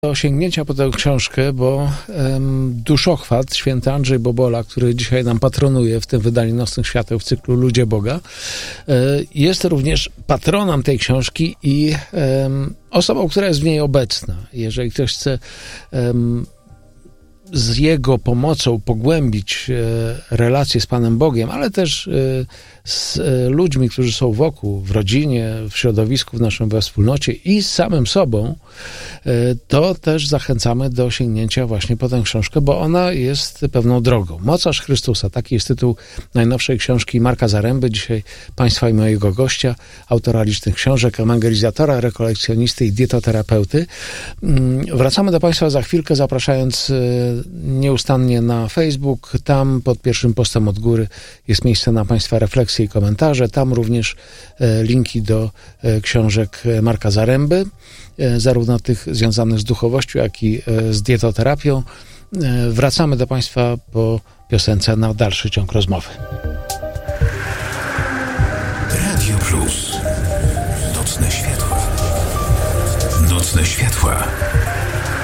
Do sięgnięcia po tę książkę, bo Duszochwat, święty Andrzej Bobola, który dzisiaj nam patronuje w tym wydaniu Nocnych Świateł w cyklu Ludzie Boga, jest również patronem tej książki i osobą, która jest w niej obecna. Jeżeli ktoś chce z jego pomocą pogłębić relacje z Panem Bogiem, ale też z ludźmi, którzy są wokół, w rodzinie, w środowisku, w naszym wspólnocie i z samym sobą, to też zachęcamy do sięgnięcia właśnie po tę książkę, bo ona jest pewną drogą. Mocarz Chrystusa, taki jest tytuł najnowszej książki Marka Zaręby, dzisiaj Państwa i mojego gościa, autora licznych książek, ewangelizatora, rekolekcjonisty i dietoterapeuty. Wracamy do Państwa za chwilkę, zapraszając nieustannie na Facebook. Tam pod pierwszym postem od góry jest miejsce na Państwa refleksje i komentarze. Tam również linki do książek Marka Zaręby, zarówno tych związanych z duchowością, jak i z dietoterapią. Wracamy do Państwa po piosence na dalszy ciąg rozmowy. Radio Plus. Nocne światła. Nocne światła.